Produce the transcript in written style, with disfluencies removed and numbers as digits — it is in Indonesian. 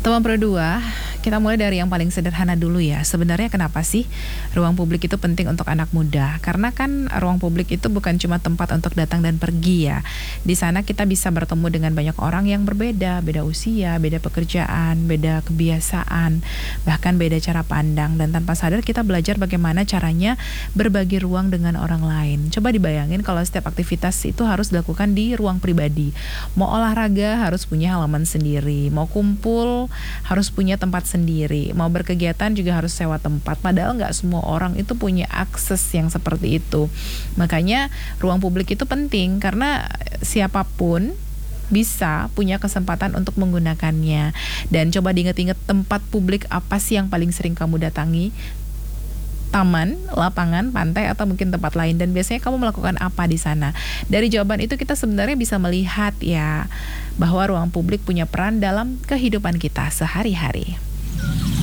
Teman berdua, kita mulai dari yang paling sederhana dulu ya. Sebenarnya kenapa sih ruang publik itu penting untuk anak muda? Karena kan ruang publik itu bukan cuma tempat untuk datang dan pergi ya. Di sana kita bisa bertemu dengan banyak orang yang berbeda, beda usia, beda pekerjaan, beda kebiasaan, bahkan beda cara pandang. Dan tanpa sadar kita belajar bagaimana caranya berbagi ruang dengan orang lain. Coba dibayangin kalau setiap aktivitas itu harus dilakukan di ruang pribadi. Mau olahraga harus punya halaman sendiri, mau kumpul harus punya tempat sendiri, mau berkegiatan juga harus sewa tempat. Padahal nggak semua orang itu punya akses yang seperti itu. Makanya ruang publik itu penting karena siapapun bisa punya kesempatan untuk menggunakannya. Dan coba diingat-ingat, tempat publik apa sih yang paling sering kamu datangi? Taman, lapangan, pantai, atau mungkin tempat lain. Dan biasanya kamu melakukan apa di sana? Dari jawaban itu kita sebenarnya bisa melihat ya bahwa ruang publik punya peran dalam kehidupan kita sehari-hari.